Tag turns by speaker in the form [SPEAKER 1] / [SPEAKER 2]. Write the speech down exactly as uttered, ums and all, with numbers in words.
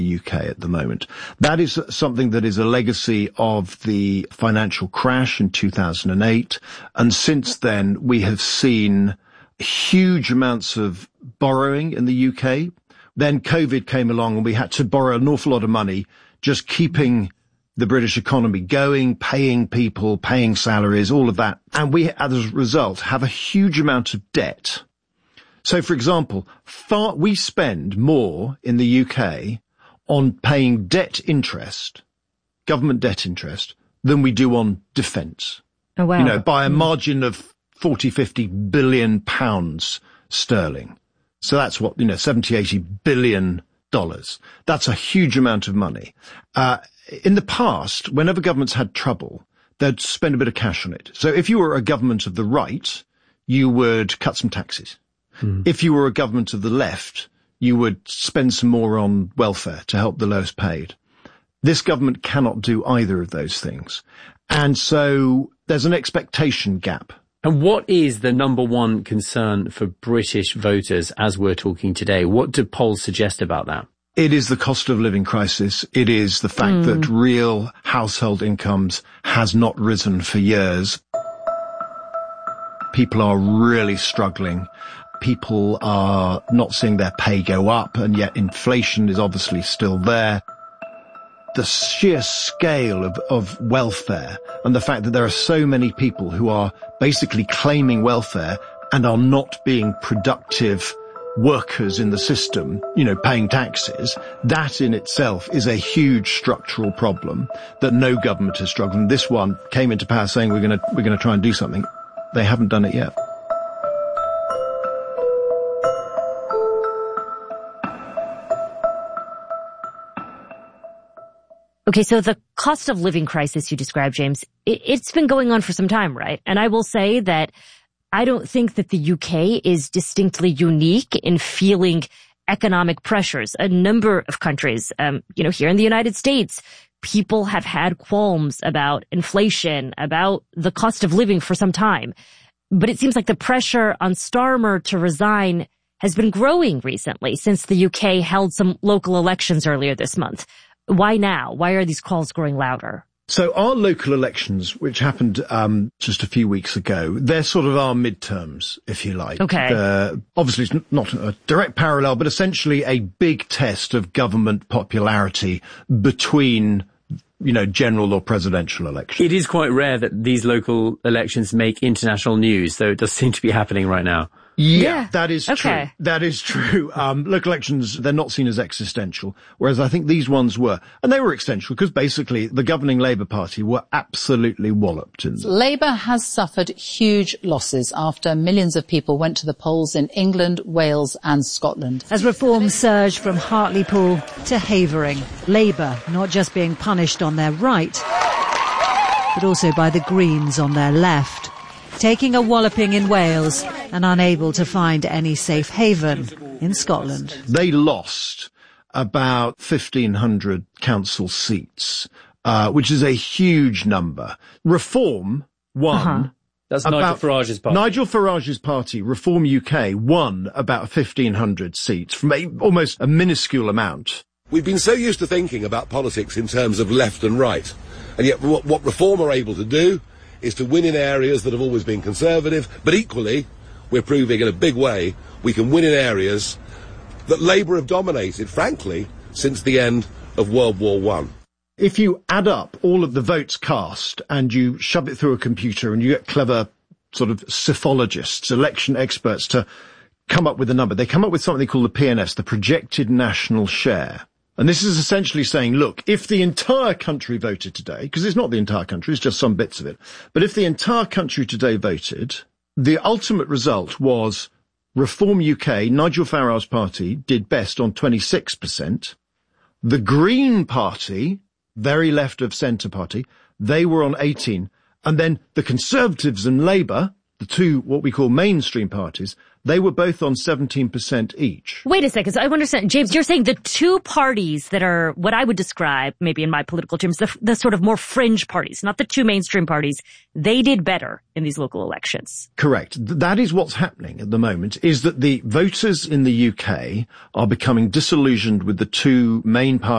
[SPEAKER 1] the U K at the moment. That is something that is a legacy of the financial crash in two thousand eight. And since then, we have seen huge amounts of borrowing in the U K. Then COVID came along and we had to borrow an awful lot of money, just keeping the British economy going, paying people, paying salaries, all of that. And we, as a result, have a huge amount of debt. So, for example, far, we spend more in the U K on paying debt interest, government debt interest, than we do on defence.
[SPEAKER 2] Oh, wow.
[SPEAKER 1] You know, by a margin of forty, fifty billion pounds sterling. So that's what, you know, seventy, eighty billion dollars. That's a huge amount of money. Uh, in the past, whenever governments had trouble, they'd spend a bit of cash on it. So if you were a government of the right, you would cut some taxes. Mm. If you were a government of the left, you would spend some more on welfare to help the lowest paid. This government cannot do either of those things. And so there's an expectation gap.
[SPEAKER 3] And what is the number one concern for British voters as we're talking today? What do polls suggest about that?
[SPEAKER 1] It is the cost of living crisis. It is the fact mm. that real household incomes has not risen for years. People are really struggling. People are not seeing their pay go up, and yet inflation is obviously still there. The sheer scale of, of welfare and the fact that there are so many people who are basically claiming welfare and are not being productive workers in the system, you know, paying taxes, that in itself is a huge structural problem that no government has struggled with. This one came into power saying we're going to, we're going to try and do something. They haven't done it yet.
[SPEAKER 2] Okay, so the cost of living crisis you described, James, it, it's been going on for some time, right? And I will say that I don't think that the U K is distinctly unique in feeling economic pressures. A number of countries, um, you know, here in the United States, people have had qualms about inflation, about the cost of living for some time. But it seems like the pressure on Starmer to resign has been growing recently since the U K held some local elections earlier this month. Why now? Why are these calls growing louder?
[SPEAKER 1] So our local elections, which happened um just a few weeks ago, they're sort of our midterms, if you like.
[SPEAKER 2] Okay.
[SPEAKER 1] Uh, obviously, it's not a direct parallel, but essentially a big test of government popularity between, you know, general or presidential elections.
[SPEAKER 3] It is quite rare that these local elections make international news, though it does seem to be happening right now.
[SPEAKER 1] Yeah,
[SPEAKER 2] yeah,
[SPEAKER 1] that is
[SPEAKER 2] okay.
[SPEAKER 1] true. That is true. Um, local elections, they're not seen as existential, whereas I think these ones were. And they were existential because basically the governing Labour Party were absolutely walloped in them.
[SPEAKER 4] Labour has suffered huge losses after millions of people went to the polls in England, Wales and Scotland.
[SPEAKER 5] As reforms surge from Hartlepool to Havering, Labour not just being punished on their right, but also by the Greens on their left. Taking a walloping in Wales and unable to find any safe haven in Scotland.
[SPEAKER 1] They lost about fifteen hundred council seats, uh, which is a huge number. Reform won. Uh-huh.
[SPEAKER 3] That's Nigel Farage's party.
[SPEAKER 1] Nigel Farage's party, Reform U K, won about fifteen hundred seats from a, almost a minuscule amount.
[SPEAKER 6] We've been so used to thinking about politics in terms of left and right, and yet what, what Reform are able to do is to win in areas that have always been conservative, but equally, we're proving in a big way, we can win in areas that Labour have dominated, frankly, since the end of World War One.
[SPEAKER 1] If you add up all of the votes cast and you shove it through a computer and you get clever sort of psephologists, election experts to come up with a number, they come up with something called the P N S, the Projected National Share. And this is essentially saying, look, if the entire country voted today, because it's not the entire country, it's just some bits of it, but if the entire country today voted, the ultimate result was Reform U K, Nigel Farage's party, did best on twenty-six percent. The Green Party, very left of centre party, they were on eighteen. And then the Conservatives and Labour, the two what we call mainstream parties, they were both on seventeen percent each.
[SPEAKER 2] Wait a second. So I understand. James, you're saying the two parties that are what I would describe, maybe in my political terms, the, the sort of more fringe parties, not the two mainstream parties, they did better in these local elections.
[SPEAKER 1] Correct. That is what's happening at the moment, is that the voters in the U K are becoming disillusioned with the two main parties.